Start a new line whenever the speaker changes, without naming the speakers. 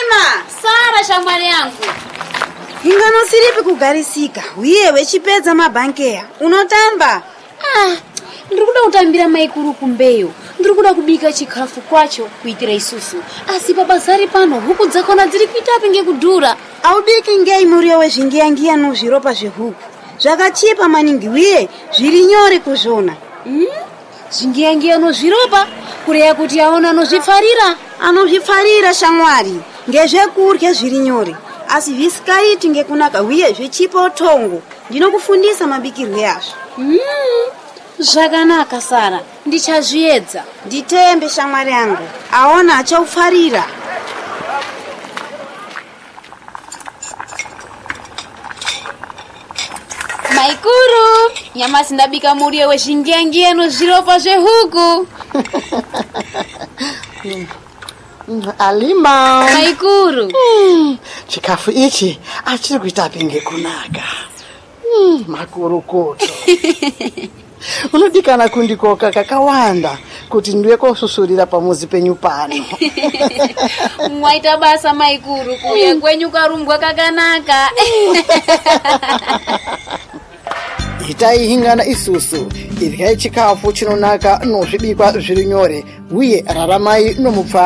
Halima!
Sara shamwari yangu.
Ingano siripi kugarisika. Uye wechipedza mabhankeya. Unotamba?
Ndikuda kutambira maikuru kumbeyo. Ndikuda kubika chikafu kwacho kuitira isusu. Asi babazari pano huku dzakona dziri kuitapi ngekudhura.
Aubiki ngei muriyo wezvingiyangiya nozviropa zvehuku. Zvakachipa maningi uye zviri nyore kuzvona.
Zvingiyangiya nozviropa kureya kuti aona anozvifarira.
Anozvifarira shamwari. Ngezvekurya zviri nyore. Asi visikaiti ngekunaka uye zvichipa utongo. Ndinokufundisa mabikirwe azvo.
Zvakanaka Sara, ndichazviedza.
Nditembe shamwari yangu. Aona achaufarira.
Maikuru, nyamasi ndabika muriyo wezvingiyangiya nozviropa zvehuku.
Halima.
Maikuru.
Chikafu ichi achiri kuitapi ngekunaka. Makurukoto. Unodikana kundikoka kakawanda kuti ndiwe kosusurira pamuzi penyu pano.
Mwaita basa maikuru kuya kwenyu karumbwa kakanaka.
Itai hingana isusu iryai chikafu chinonaka nozvibikwa zviri nyore uye raramai nomupfaro.